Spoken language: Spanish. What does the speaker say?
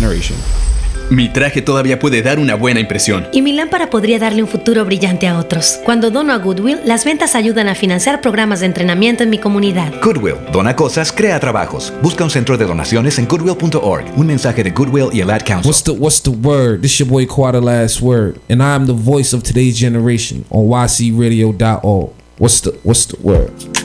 generation. Mi traje todavía puede dar una buena impresión. Y mi lámpara podría darle un futuro brillante a otros. Cuando dono a Goodwill, las ventas ayudan a financiar programas de entrenamiento en mi comunidad. Goodwill, dona cosas, crea trabajos. Busca un centro de donaciones en goodwill.org. Un mensaje de Goodwill y el Ad Council. What's the word? This your boy Quad Last Word, and I'm the voice of today's generation on ycradio.org. What's the word?